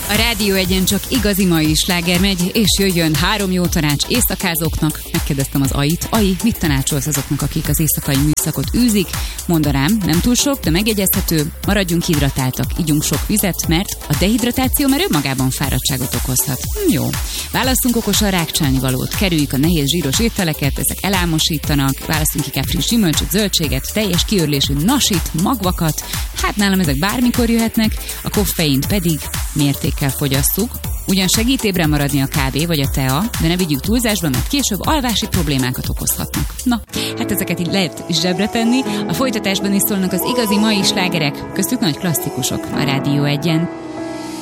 A Rádió Egyen csak igazi mai sláger megy, és jöjjön 3 jó tanács éjszakázóknak. Megkérdeztem az Ait. Ai, mit tanácsolsz azoknak, akik az éjszakai műszakot űzik? Mondanám, nem túl sok, de megjegyezhető. Maradjunk hidratáltak, ígyunk sok vizet, mert a dehidratáció már önmagában fáradtságot okozhat. Jó. Válasszunk okosan rákcsálni valót. Kerüljük a nehéz zsíros ételeket, ezek elámosítanak. Válasszunk inkább friss gyümölcsöt, zöldséget, teljes kiörlésű nasit, magvakat. Hát nálam ezek bármikor jöhetnek, a koffeint pedig mértékkel fogyasszuk. Ugyan segít ébren maradni a kávé vagy a tea, de ne vigyük túlzásba, mert később alvási problémákat okozhatnak. Na, hát ezeket így lehet zsebre tenni. A folytatásban is szólnak az igazi mai slágerek, köztük nagy klasszikusok a Rádió Egyen.